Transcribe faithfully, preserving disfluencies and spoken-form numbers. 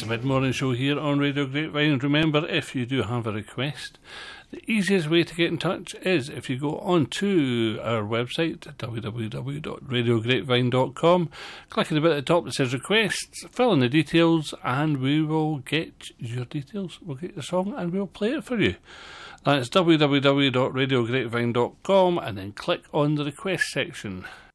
mid-morning show here on Radio Grapevine. Remember, if you do have a request, the easiest way to get in touch is if you go on to our website, w w w dot radio grapevine dot com, click on the bit at the top that says requests, fill in the details, and we will get your details. We'll get the song and we'll play it for you. That's w w w dot radio grapevine dot com, and then click on the request section.